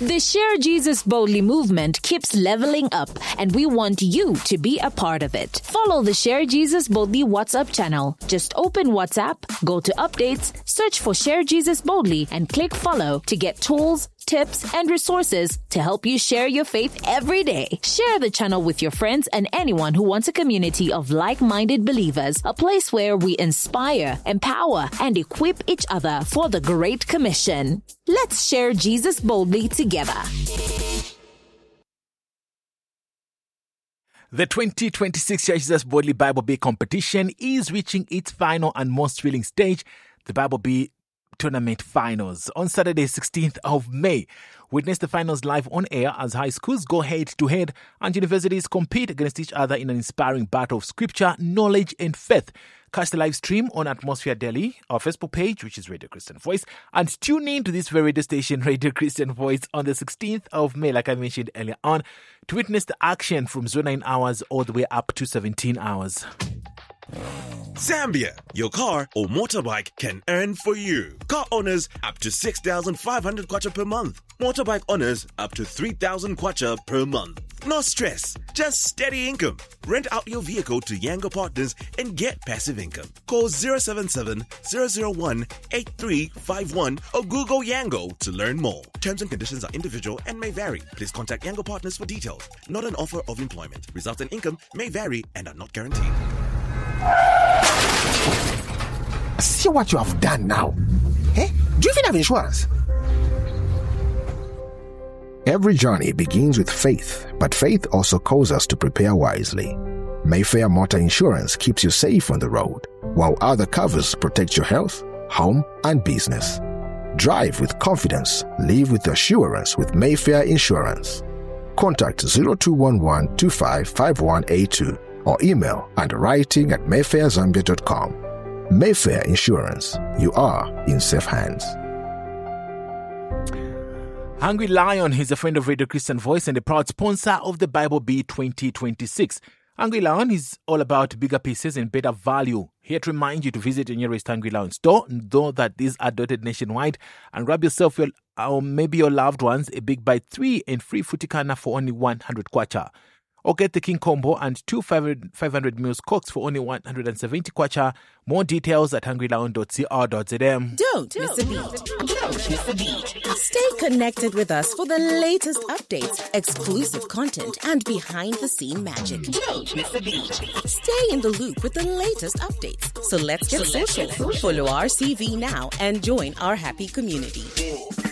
The Share Jesus Boldly movement keeps leveling up, and we want you to be a part of it. Follow the Share Jesus Boldly WhatsApp channel. Just open WhatsApp, go to updates, search for Share Jesus Boldly, and click follow to get tools, tips, and resources to help you share your faith every day. Share the channel with your friends and anyone who wants a community of like-minded believers, a place where we inspire, empower, and equip each other for the Great Commission. Let's share Jesus boldly together. The 2026 Share Jesus Boldly Bible Bee competition is reaching its final and most thrilling stage, the Bible Bee Tournament Finals. On Saturday, 16th of May, witness the finals live on air as high schools go head-to-head and universities compete against each other in an inspiring battle of scripture, knowledge, and faith. Catch the live stream on Atmosphere Delhi, our Facebook page, which is Radio Christian Voice, and tune in to this very radio station, Radio Christian Voice, on the 16th of May, like I mentioned earlier on, to witness the action from 09 hours all the way up to 17 hours. Zambia, your car or motorbike can earn for you. Car owners up to 6,500 kwacha per month. Motorbike owners up to 3,000 kwacha per month. No stress, just steady income. Rent out your vehicle to Yango Partners and get passive income. Call 077-001-8351 or Google Yango to learn more. Terms and conditions are individual and may vary. Please contact Yango Partners for details. Not an offer of employment. Results and income may vary and are not guaranteed. See what you have done now. Eh? Do you even have insurance? Every journey begins with faith, but faith also calls us to prepare wisely. Mayfair Motor Insurance keeps you safe on the road, while other covers protect your health, home, and business. Drive with confidence, live with assurance with Mayfair Insurance. Contact 0211-255182 or email underwriting@mayfairzambia.com. Mayfair Insurance, you are in safe hands. Hungry Lion is a friend of Radio Christian Voice and a proud sponsor of the Bible Bee 2026. Hungry Lion is all about bigger pieces and better value. Here to remind you to visit your nearest Hungry Lion store, though that these are dotted nationwide, and grab yourself or maybe your loved ones a Big Bite 3 and free Futikana for only 100 kwacha. Or get the King Combo and 2 500 ml Cokes for only 170 kwacha. More details at hungrylion.co.zm. Don't miss a beat. Stay connected with us for the latest updates, exclusive content, and behind-the-scene magic. Don't miss a beat. Stay in the loop with the latest updates. So let's get social. Follow our CV now and join our happy community.